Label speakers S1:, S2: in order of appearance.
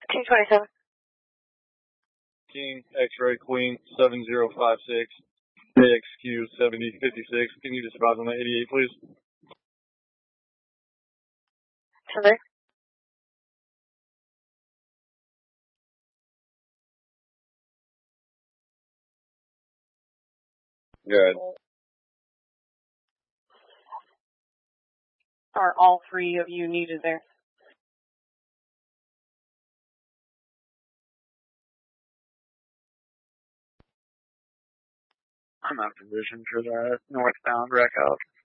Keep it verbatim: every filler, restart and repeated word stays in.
S1: two twenty-seven.
S2: King X-ray Queen seven zero five six A X Q seventy fifty-six. Can you just advise on the eighty-eight, please?
S1: Hello?
S2: Good.
S1: Are all three of you needed there?
S3: I'm out of position for that northbound wreck out.